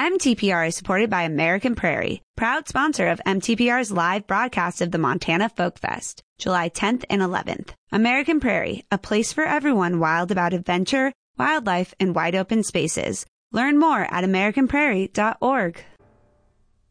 MTPR is supported by American Prairie, proud sponsor of MTPR's live broadcast of the Montana Folk Fest, July 10th and 11th. American Prairie, a place for everyone wild about adventure, wildlife, and wide open spaces. Learn more at americanprairie.org.